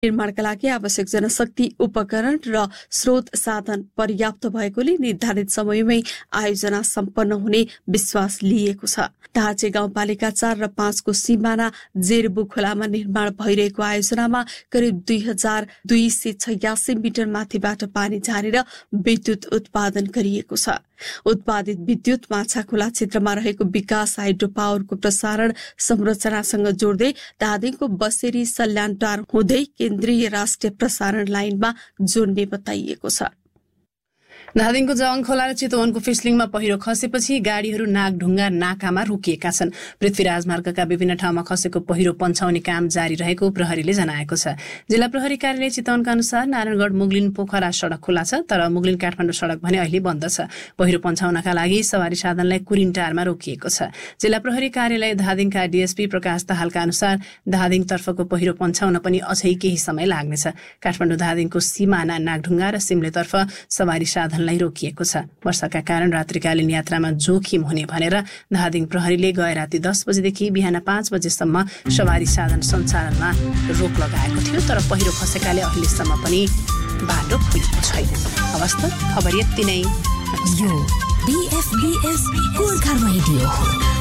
निर्माणका लागि आवश्यक जनशक्ति, उपकरण र स्रोत साधन पर्याप्त भएकोले निर्धारित समयमै आयोजना सम्पन्न हुने विश्वास लिएको छ। दार्चे गाउँपालिका 4 र 5 को सिमाना जेरबु खोलामा निर्माण भइरहेको आयोजनामा करिब 2286 मिटर माथिबाट पानी झारेर विद्युत उत्पादन गरिएको छ। उत्पादित विद्युत माछाखोला क्षेत्रमा रहेको विकास हाइड्रो पावरको प्रसारण संरचनासँग जोड्दै धादिङको बसेरी सल्यानटार हुँदै केन्द्रीय राष्ट्रिय प्रसारण लाइनमा जोड्ने बताइएको छ। धादिङको जवाङ खोला र चितवनको फिस्लिङमा पहिरो खसेपछि गाडीहरू नागढुङ्गा नाकामा रोकिएका छन्। पृथ्वी राजमार्गका विभिन्न ठाउँमा खसेको पहिरो पन्छाउने काम जारी रहेको प्रहरीले जनाएको छ। जिल्ला प्रहरी कार्यालय चितवनका अनुसार नारायणगढ मुगलिन पोखरा सडक खुला छ, तर मुगलिन काठमाडौँ सडक भने अहिले बन्द छ। पहिरो पन्छाउनका लागि सवारी साधनलाई कुरिनटारमा रोकिएको छ। जिल्ला प्रहरी कार्यालय धादिङका डीएसपी प्रकाश दाहालका अनुसार धादिङ तर्फको पहिरो पन्छाउन पनि अझै केही समय लाग्नेछ। काठमाडौँ धादिङको सिमाना नागढुङ्गा र सिमलेतर्फ सवारी साधन रोकिएको छ। वर्षाका कारण रात्रिकालीन यात्रामा जोखिम हुने भनेर धादिङ प्रहरीले गए राति 10 बजेदेखि बिहान 5 बजेसम्म सवारी साधन सञ्चालनमा रोक लगाएको थियो, तर पहिरो खसेकाले अहिलेसम्म पनि बाटो खुलेको छैन। हवस् त, खबर यति नै। यो BFBS गोर्खा रेडियो।